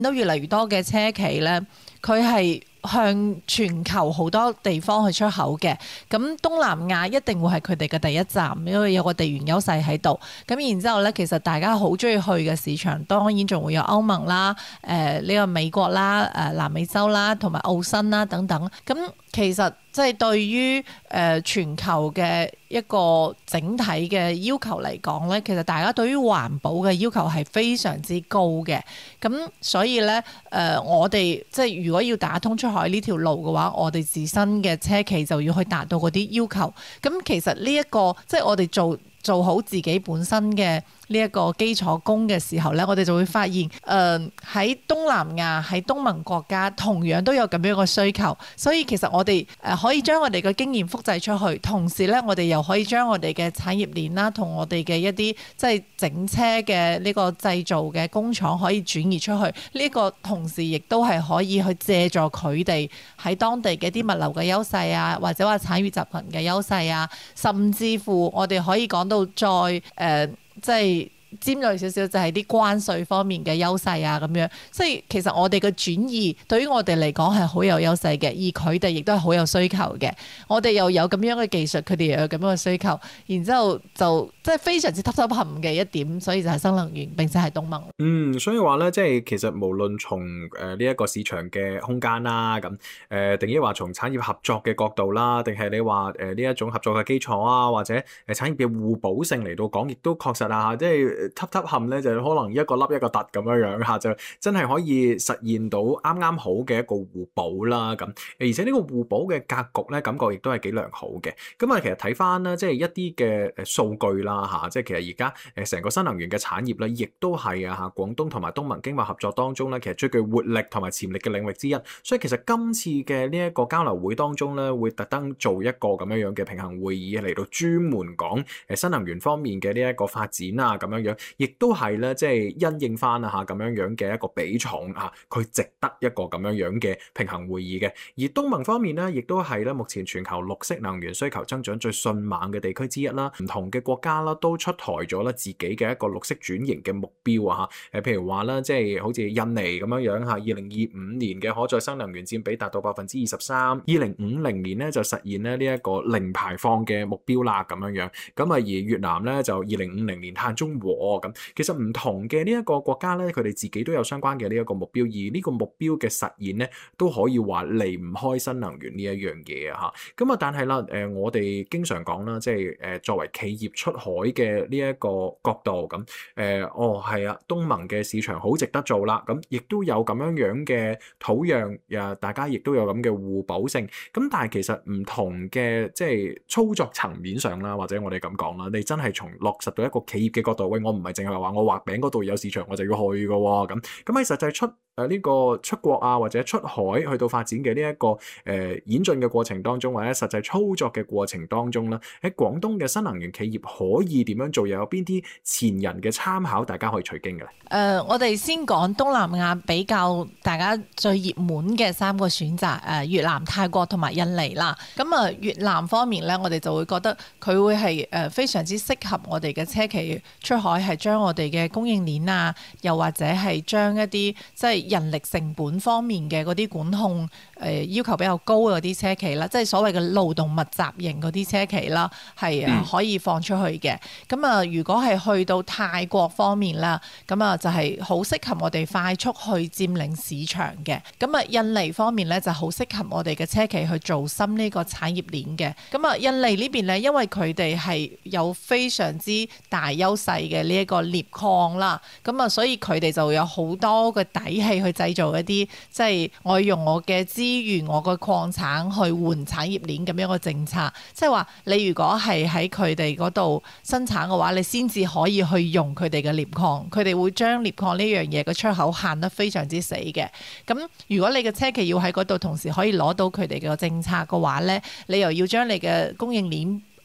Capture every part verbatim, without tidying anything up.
都越嚟越多嘅車企咧，佢係向全球好多地方去出口嘅，咁東南亞一定會係佢哋嘅第一站，因為有個地緣優勢喺度。咁然之後咧，其實大家好中意去嘅市場，當然仲會有歐盟啦、誒、呃、呢、呢個美國啦、誒、呃、南美洲啦、同埋澳新啦等等。咁其實即係對於誒、呃、全球嘅一個整體嘅要求嚟講咧，其實大家對於環保嘅要求係非常之高嘅。咁所以咧，誒、呃、我哋即係如果要打通出海呢條路嘅話，我哋自身嘅車企就要去達到嗰啲要求。咁其實呢、這、一個即係我哋做做好自己本身嘅呢一個基礎功嘅時候咧，我哋就會發現，誒、呃、喺東南亞喺東盟國家同樣都有咁樣嘅需求，所以其實我哋誒可以將我哋嘅經驗複製出去，同時咧我哋又可以將我哋嘅產業鏈啦，同我哋嘅一啲即係整車嘅呢個製造嘅工廠可以轉移出去。呢、這個同時亦都係可以去借助佢哋喺當地嘅啲物流嘅優勢啊，或者話產業集群嘅優勢啊，甚至乎我哋可以講到再誒、呃、即係尖銳少少就係啲關稅方面嘅優勢啊咁樣，所以其實我哋嘅轉移對於我哋嚟講係好有優勢嘅，而佢哋亦都係好有需求嘅。我哋又有咁樣嘅技術，佢哋又有咁樣嘅需求，然之後就即係非常之凸凸冚嘅一點，所以就係新能源並且係東盟。 嗯，所以話咧，即係其實無論從誒呢一個市場嘅空間啦，咁誒定抑話從產業合作嘅角度啦，定係你話誒呢一種合作嘅基礎啊，或者誒產業嘅互補性嚟到講，亦都確實啊，即係凸凸冚咧，就可能一個凹一個凸咁樣樣嚇，就真係可以實現到啱啱好嘅一個互補啦。咁而且呢個互補嘅格局咧，感覺亦都係幾良好嘅。咁啊，其實睇翻啦，即係一啲嘅誒數據啦嚇，即係其實而家誒成個新能源嘅產業咧，亦都係啊嚇廣東同埋東盟經貿合作當中咧，其實最具活力同埋潛力嘅領域之一。所以其實今次嘅呢一個交流會當中咧，會特登做一個咁樣樣嘅平衡會議嚟到專門講誒新能源方面嘅呢一個發展啊咁樣樣。亦都係咧，即係因應翻啊嚇咁樣樣嘅一個比重啊，佢值得一個咁樣樣嘅平衡會議嘅。而東盟方面咧，亦都係咧目前全球綠色能源需求增長最迅猛嘅地區之一啦。唔同嘅國家啦，都出台咗咧自己嘅一個綠色轉型嘅目標啊嚇。誒，譬如話啦，即係好似印尼咁樣樣嚇，二零二五年嘅可再生能源佔比達到百分之二十三，二零五零年咧就實現咧呢一個零排放嘅目標啦咁樣樣。咁啊，而越南咧就二零五零年碳中和。咁其實唔同嘅呢一個國家咧，佢哋自己都有相關嘅呢一個目標，而呢個目標嘅實現咧，都可以話離唔開新能源呢一樣嘢啊嚇。咁啊，但係啦，誒我哋經常講啦，即係誒作為企業出海嘅呢一個角度咁，誒哦係啊，東盟嘅市場好值得做啦，咁亦都有咁樣樣嘅土壤，誒大家亦都有咁嘅互補性。咁但係其實唔同嘅即係操作層面上啦，或者我哋咁講啦，你真係從落實到一個企業嘅角度，喂，我唔係淨係話我畫餅嗰度有市場我就要去嘅喎，咁咁喺實際出誒呢個出國啊或者出海去到發展嘅呢一個誒、呃、演進嘅過程當中，或者實際操作嘅過程當中啦，喺廣東嘅新能源企業可以點樣做，又有邊啲前人嘅參考，大家可以取經嘅咧？誒、 呃，我哋先講東南亞比較大家最熱門嘅三個選擇，誒、呃、越南、泰國同埋印尼啦。咁啊、呃、越南方面咧，我哋就會覺得佢會係誒、呃、非常之適合我哋嘅車企出海，係將我哋嘅供應鏈啊，又或者係將一啲即係人力成本方面嘅嗰啲管控誒、呃、要求比較高嘅嗰啲車企啦，即係所謂嘅勞動密集型嗰啲車企啦，係啊可以放出去嘅。咁啊、呃，如果係去到泰國方面啦，咁啊就係好適合我哋快速去佔領市場嘅。咁啊，印尼方面咧就好適合我哋嘅車企去做深呢個產業鏈嘅。咁啊，印尼呢邊咧，因為佢哋係有非常之大優勢嘅呢一個鎳礦啦，咁啊，所以佢哋就有好多嘅底氣去製造一啲，即係我用我嘅資源、我嘅礦產去換產業鏈咁樣嘅政策。即係話你如果係喺佢哋嗰度生產嘅話，你先至可以去用佢哋嘅鎳礦，佢哋會將鎳礦呢樣嘢嘅出口限得非常之死嘅。咁如果你嘅車企要喺嗰度同時可以攞到佢哋嘅政策嘅話咧，你又要將你嘅供應鏈誒、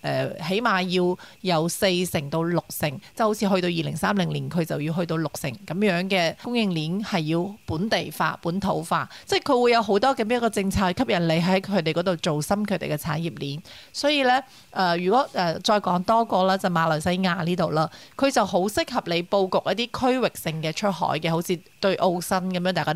誒起碼要有四成到六成，即係好似去到二零三零年佢就要去到六成咁樣嘅供應鏈係要本地化、本土化，即係佢會有好多咁樣一個政策去吸引你喺佢哋嗰度做深佢哋嘅產業鏈。所以咧誒、呃，如果誒、呃、再講多個啦，就馬來西亞呢度啦，佢就好適合你佈局一啲區域性嘅出海嘅，好似對澳新咁樣大家。